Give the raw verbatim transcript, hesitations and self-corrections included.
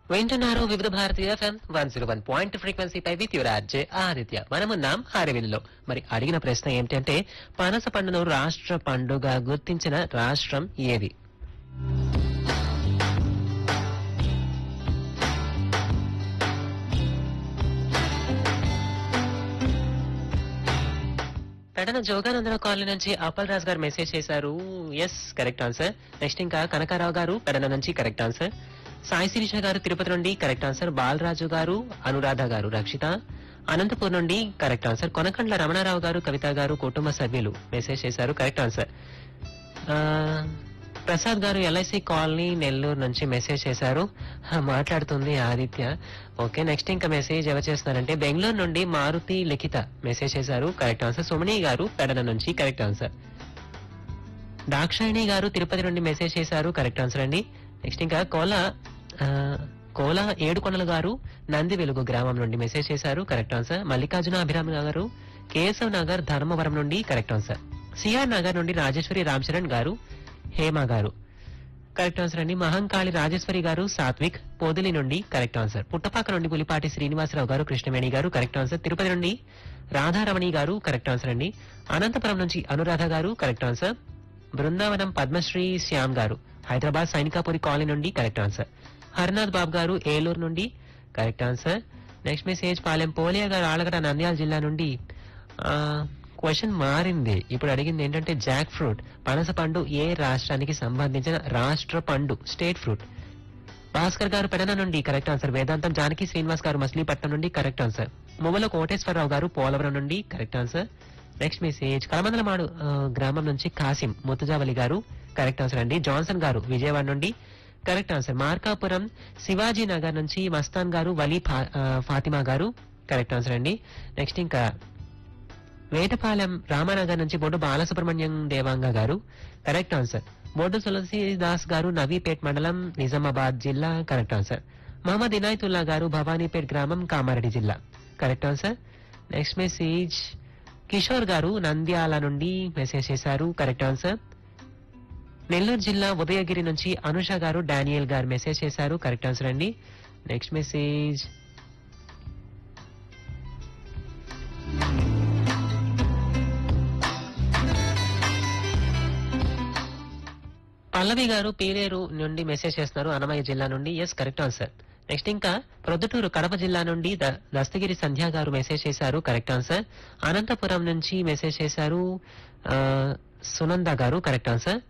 వింటున్నారు వివిధ భారతీయ FM one zero one point ఫ్రీక్వెన్సీపై with your RJ Aditya. మనమున్నాం హారవిల్లో. మరి అడిగిన ప్రశ్న ఏంటంటే పనస పండును రాష్ట్ర పండుగ గుర్తించిన రాష్ట్రం ఏది? పెడన జోగానందన కాలనీ నుంచి అప్పల్ రాజ్ గారు మెసేజ్ చేశారు. Yes, correct answer. నెక్స్ట్ ఇంకా కనకారావు గారు పెడన నుంచి కరెక్ట్ ఆన్సర్. సాయి శిరీష గారు తిరుపతి నుండి కరెక్ట్ ఆన్సర్. బాలరాజు గారు, అనురాధ గారు, రక్షిత అనంతపూర్ నుండి కరెక్ట్ ఆన్సర్. కొనకండ్ల రమణారావు గారు, కవిత గారు కుటుంబ సభ్యులు మెసేజ్ చేశారు కరెక్ట్ ఆన్సర్. ప్రసాద్ గారు ఎల్ఐసి కాలనీ నెల్లూరు నుంచి మెసేజ్ చేశారు. మాట్లాడుతుంది ఆదిత్య. ఓకే, నెక్స్ట్ ఇంకా మెసేజ్ ఎవరు చేస్తున్నారంటే బెంగళూరు నుండి మారుతి లిఖిత మెసేజ్ చేశారు కరెక్ట్ ఆన్సర్. సుమణి గారు పెడన నుంచి కరెక్ట్ ఆన్సర్. దాక్షాయిణి గారు తిరుపతి నుండి మెసేజ్ చేశారు కరెక్ట్ ఆన్సర్ అండి. నెక్స్ట్ ఇంకా కోల కోల ఏడుకొండల గారు నంది వెలుగు గ్రామం నుండి మెసేజ్ చేశారు కరెక్ట్ ఆన్సర్. మల్లికార్జున అభిరామ్ గారు కేశవ్ నగర్ ధర్మవరం నుండి కరెక్ట్ ఆన్సర్. సిఆర్ నగర్ నుండి రాజేశ్వరి రామచరణ్ గారు, హేమ గారు కరెక్ట్ ఆన్సర్ అండి. మహంకాళి రాజేశ్వరి గారు సాత్విక్ పోదిలి నుండి కరెక్ట్ ఆన్సర్. పుట్టపాక నుండి పులిపాటి శ్రీనివాసరావు గారు, కృష్ణవేణి గారు కరెక్ట్ ఆన్సర్. తిరుపతి నుండి రాధారమణి గారు కరెక్ట్ ఆన్సర్ అండి. అనంతపురం నుంచి అనురాధ గారు కరెక్ట్ ఆన్సర్. బృందావనం పద్మశ్రీ శ్యామ్ గారు హైదరాబాద్ సైనికాపురి కాలనీ నుండి కరెక్ట్ ఆన్సర్. హరినాథ్ బాబు గారు ఏలూరు నుండి correct answer. Next message Palem Polya గారు ఆలగడ నంద్యాల జిల్లా నుండి. క్వశ్చన్ మారింది, ఇప్పుడు అడిగింది ఏంటంటే జాక్ ఫ్రూట్ పనస పండు ఏ రాష్ట్రానికి సంబంధించిన రాష్ట్ర పండు, స్టేట్ ఫ్రూట్. భాస్కర్ గారు పెడన నుండి కరెక్ట్ ఆన్సర్. వేదాంతం జానకి శ్రీనివాస్ గారు మచిలీపట్నం నుండి కరెక్ట్ ఆన్సర్. మువ్వల కోటేశ్వరరావు గారు పోలవరం నుండి కరెక్ట్ ఆన్సర్. నెక్స్ట్ మెసేజ్ కలమందలమాడు గ్రామం నుంచి కాసిం ముతుజావలి గారు కరెక్ట్ ఆన్సర్ అండి. జాన్సన్ గారు విజయవాడ నుండి కరెక్ట్ ఆన్సర్. మార్కాపురం శివాజీ నగర్ నుంచి మస్తాన్ గారు, వలీ ఫాతిమా గారు కరెక్ట్ ఆన్సర్ అండి. నెక్స్ట్ ఇంకా వేటపాలెం రామానగర్ నుంచి బొడ్డు బాలసుబ్రహ్మణ్యం దేవాంగ గారు కరెక్ట్ ఆన్సర్. బొడ్డు తులసీదాస్ గారు నవీపేట్ మండలం నిజామాబాద్ జిల్లా కరెక్ట్ ఆన్సర్. మహమ్మద్ ఇనాయతుల్లా గారు భవానీపేట్ గ్రామం కామారెడ్డి జిల్లా correct answer. Next message Kishore గారు నంద్యాల నుండి మెసేజ్ చేశారు కరెక్ట్ ఆన్సర్. నెల్లూరు జిల్లా ఉదయగిరి నుంచి అనుష గారు, డానియల్ గారు మెసేజ్ చేశారు కరెక్ట్ ఆన్సర్ అండి. నెక్స్ట్ మెసేజ్ పల్లవి గారు పీలేరు నుండి మెసేజ్ చేస్తున్నారు అన్నమయ్య జిల్లా నుండి. Yes, correct answer. నెక్స్ట్ ఇంకా ప్రొద్దుటూరు కడప జిల్లా నుండి దస్తగిరి సంధ్య గారు మెసేజ్ చేశారు కరెక్ట్ ఆన్సర్. అనంతపురం నుంచి మెసేజ్ చేశారు సునంద గారు కరెక్ట్ ఆన్సర్.